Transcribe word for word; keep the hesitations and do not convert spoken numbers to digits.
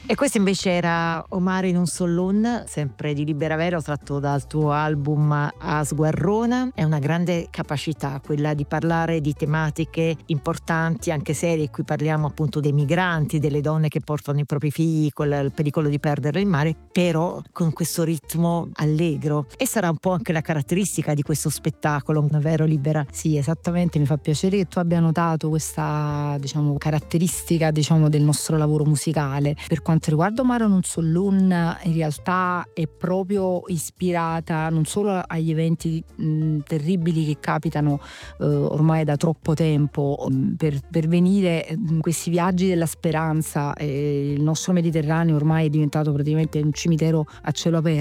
E questo invece era O mare in un sollun, sempre di Libera Vero, tratto dal tuo album A Sguarrona. È una grande capacità quella di parlare di tematiche importanti, anche serie. Qui parliamo appunto dei migranti, delle donne che portano i propri figli con il pericolo di perderli in mare, però con questo ritmo allegro. E sarà un po' anche la caratteristica di questo spettacolo, vero Libera? Sì, esattamente, mi fa piacere che tu abbia notato questa, diciamo, caratteristica, diciamo, del nostro lavoro musicale. Per quanto riguarda O mare in un sollun, in realtà è proprio ispirata non solo agli eventi mh, terribili che capitano eh, ormai da troppo tempo, mh, per, per venire mh, questi viaggi della speranza. Eh, il nostro Mediterraneo ormai è diventato praticamente un cimitero a cielo aperto.